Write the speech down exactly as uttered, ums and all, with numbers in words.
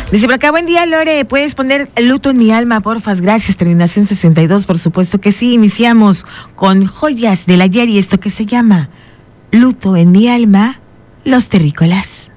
Dice por acá, buen día, Lore, ¿puedes poner luto en mi alma, porfas? Gracias, terminación sesenta y dos, por supuesto que sí. Iniciamos con Joyas del Ayer y esto que se llama Luto en mi alma, Los Terrícolas.